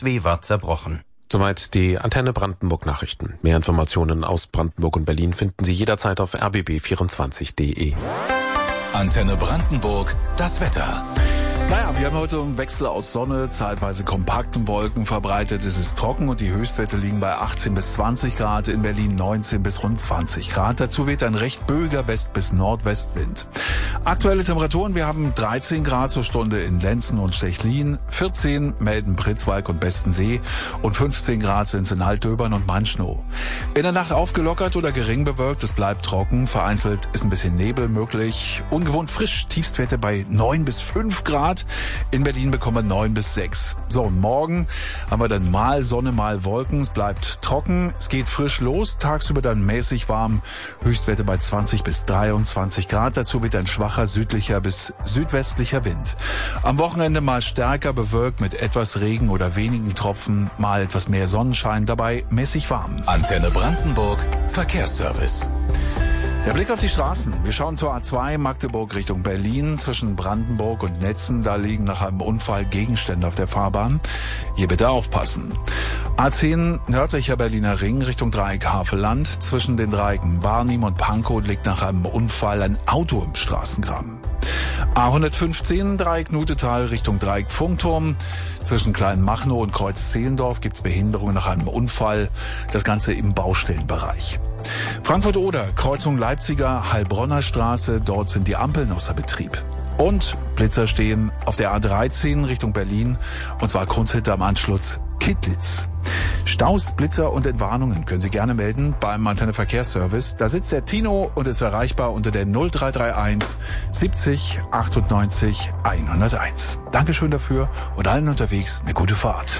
2 war zerbrochen. Soweit die Antenne Brandenburg Nachrichten. Mehr Informationen aus Brandenburg und Berlin finden Sie jederzeit auf rbb24.de. Antenne Brandenburg, das Wetter. Naja, wir haben heute einen Wechsel aus Sonne, zeitweise kompakten Wolken verbreitet. Es ist trocken und die Höchstwerte liegen bei 18 bis 20 Grad, in Berlin 19 bis rund 20 Grad. Dazu weht ein recht böiger West- bis Nordwestwind. Aktuelle Temperaturen, wir haben 13 Grad zur Stunde in Lenzen und Stechlin, 14 melden Pritzwalk und Bestensee und 15 Grad sind es in Altdöbern und Manschnow. In der Nacht aufgelockert oder gering bewölkt, es bleibt trocken, vereinzelt ist ein bisschen Nebel möglich. Ungewohnt frisch, Tiefstwerte bei 9 bis 5 Grad. In Berlin bekommen wir 9 bis 6. So, und morgen haben wir dann mal Sonne, mal Wolken. Es bleibt trocken, es geht frisch los, tagsüber dann mäßig warm, Höchstwerte bei 20 bis 23 Grad. Dazu wird ein schwacher südlicher bis südwestlicher Wind. Am Wochenende mal stärker bewölkt mit etwas Regen oder wenigen Tropfen, mal etwas mehr Sonnenschein, dabei mäßig warm. Antenne Brandenburg, Verkehrsservice. Der Blick auf die Straßen. Wir schauen zur A2 Magdeburg Richtung Berlin. Zwischen Brandenburg und Netzen, da liegen nach einem Unfall Gegenstände auf der Fahrbahn. Hier bitte aufpassen. A10 nördlicher Berliner Ring Richtung Dreieck Havelland. Zwischen den Dreiecken Barnim und Pankow liegt nach einem Unfall ein Auto im Straßengraben. A115 Dreieck Nutetal Richtung Dreieck Funkturm. Zwischen Kleinmachnow und Kreuz Zehlendorf gibt's Behinderungen nach einem Unfall. Das Ganze im Baustellenbereich. Frankfurt-Oder, Kreuzung Leipziger, Heilbronner Straße, dort sind die Ampeln außer Betrieb. Und Blitzer stehen auf der A13 Richtung Berlin, und zwar Grundsitte am Anschluss Kittlitz. Staus, Blitzer und Entwarnungen können Sie gerne melden beim Antenne Verkehrsservice. Da sitzt der Tino und ist erreichbar unter der 0331 70 98 101. Dankeschön dafür und allen unterwegs eine gute Fahrt.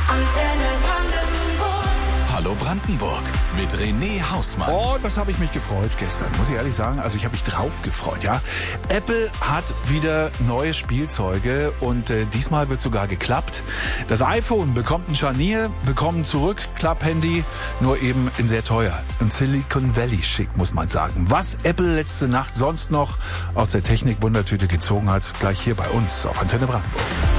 Hallo Brandenburg mit René Hausmann. Oh, das habe ich mich gefreut gestern, muss ich ehrlich sagen. Also ich habe mich drauf gefreut, ja. Apple hat wieder neue Spielzeuge und diesmal wird sogar geklappt. Das iPhone bekommt ein Scharnier, bekommen zurück, Klapphandy, nur eben in sehr teuer. Und Silicon Valley schick, muss man sagen. Was Apple letzte Nacht sonst noch aus der Technik-Wundertüte gezogen hat, gleich hier bei uns auf Antenne Brandenburg.